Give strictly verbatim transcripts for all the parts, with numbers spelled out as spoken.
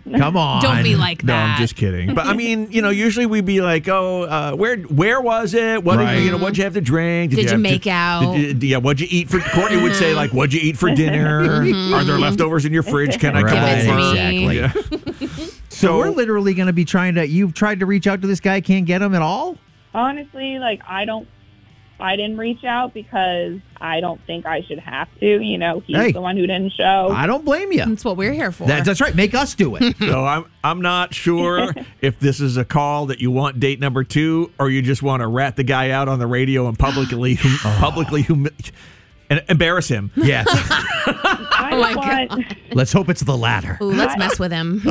Come on. Don't be like No, that. I'm just kidding. But I mean, you know, usually we'd be like, "Oh, uh, where where was it? What Right. did you, you know? What'd you have to drink? Did you have make to, out? Did you, yeah, what'd you eat for?" Courtney would say, like, "What'd you eat for dinner? Are there leftovers in your fridge? Can I come Right, over?" exactly. Yeah. So we're literally going to be trying to. You've tried to reach out to this guy, can't get him at all. Honestly, like, I don't, I didn't reach out because I don't think I should have to. You know, he's Hey. the one who didn't show. I don't blame you. That's what we're here for. That, that's right. Make us do it. So I'm I'm not sure if this is a call that you want date number two, or you just want to rat the guy out on the radio and publicly hum, publicly humi- and embarrass him. Yes. I Oh my just want, Let's hope it's the latter. Ooh, let's mess with him.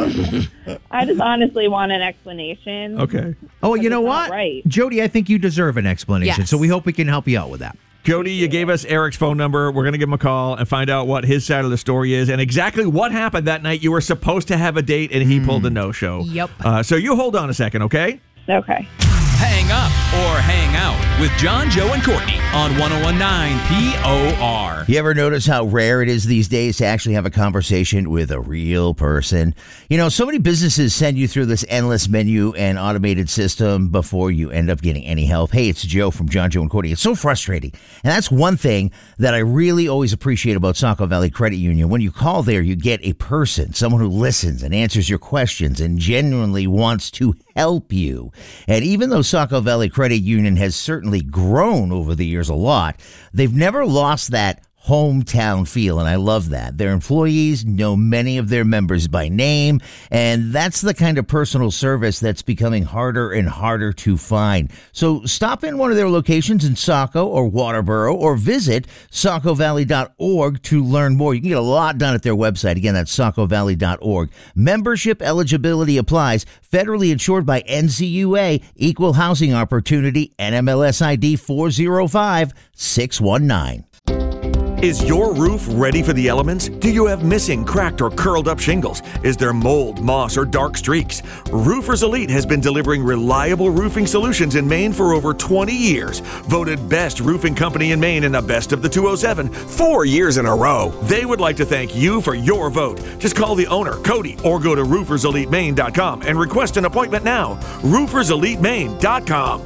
I just honestly want an explanation. Okay. Oh, you know it's what, not right. Jody? I think you deserve an explanation. Yes. So we hope we can help you out with that. Jody, you gave us Eric's phone number. We're going to give him a call and find out what his side of the story is and exactly what happened that night. You were supposed to have a date and he pulled a no-show. Yep. Uh, so you hold on a second, okay? Okay. Hang up or hang out with John, Joe, and Courtney on one oh one point nine P O R. You ever notice how rare it is these days to actually have a conversation with a real person? You know, so many businesses send you through this endless menu and automated system before you end up getting any help. Hey, it's Joe from John, Joe, and Courtney. It's so frustrating. And that's one thing that I really always appreciate about Saco Valley Credit Union. When you call there, you get a person, someone who listens and answers your questions and genuinely wants to help you. And even though Saco Valley Credit Union has certainly grown over the years a lot, they've never lost that hometown feel, and I love that. Their employees know many of their members by name, and that's the kind of personal service that's becoming harder and harder to find. So stop in one of their locations in Saco or Waterboro, or visit saco valley dot org to learn more. You can get a lot done at their website. Again, that's saco valley dot org. Membership eligibility applies. Federally insured by N C U A, Equal Housing Opportunity, N M L S I D four zero five six one nine. Is your roof ready for the elements? Do you have missing, cracked, or curled up shingles? Is there mold, moss, or dark streaks? Roofers Elite has been delivering reliable roofing solutions in Maine for over twenty years. Voted best roofing company in Maine in the best of the two oh seven, four years in a row. They would like to thank you for your vote. Just call the owner, Cody, or go to roofers elite maine dot com and request an appointment now. roofers elite maine dot com.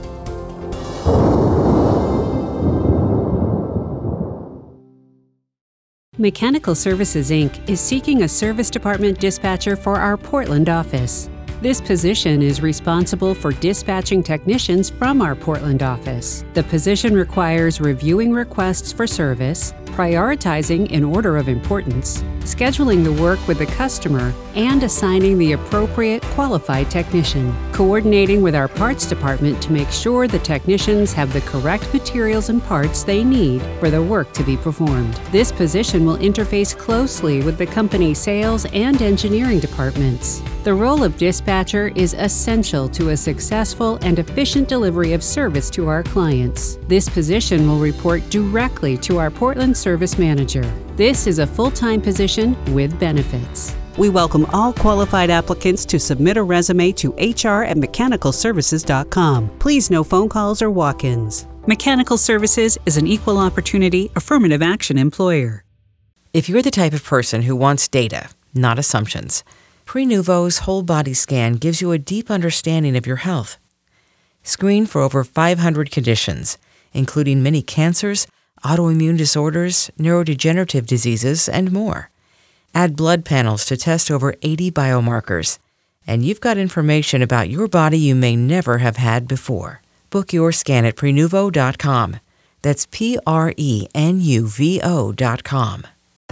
Mechanical Services, Incorporated is seeking a service department dispatcher for our Portland office. This position is responsible for dispatching technicians from our Portland office. The position requires reviewing requests for service, prioritizing in order of importance, scheduling the work with the customer, and assigning the appropriate qualified technician, coordinating with our parts department to make sure the technicians have the correct materials and parts they need for the work to be performed. This position will interface closely with the company's sales and engineering departments. The role of dispatcher is essential to a successful and efficient delivery of service to our clients. This position will report directly to our Portland Service Manager. This is a full-time position with benefits. We welcome all qualified applicants to submit a resume to h r at mechanical services dot com. Please no phone calls or walk-ins. Mechanical Services is an equal opportunity affirmative action employer. If you're the type of person who wants data, not assumptions, Prenuvo's whole body scan gives you a deep understanding of your health. Screen for over five hundred conditions, including many cancers, autoimmune disorders, neurodegenerative diseases, and more. Add blood panels to test over eighty biomarkers, and you've got information about your body you may never have had before. Book your scan at prenuvo dot com. That's P R E N U V O dot com.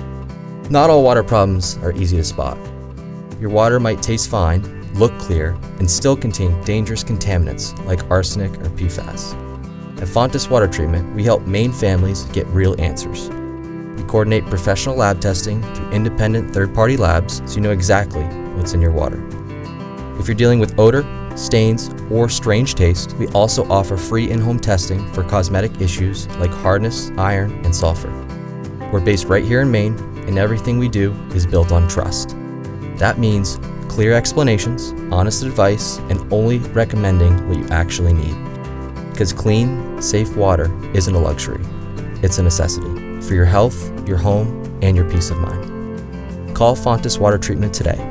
Not all water problems are easy to spot. Your water might taste fine, look clear, and still contain dangerous contaminants like arsenic or P FAS. At Fontis Water Treatment, we help Maine families get real answers. We coordinate professional lab testing through independent third-party labs so you know exactly what's in your water. If you're dealing with odor, stains, or strange taste, we also offer free in-home testing for cosmetic issues like hardness, iron, and sulfur. We're based right here in Maine, and everything we do is built on trust. That means clear explanations, honest advice, and only recommending what you actually need. Because clean, safe water isn't a luxury. It's a necessity for your health, your home, and your peace of mind. Call Fontis Water Treatment today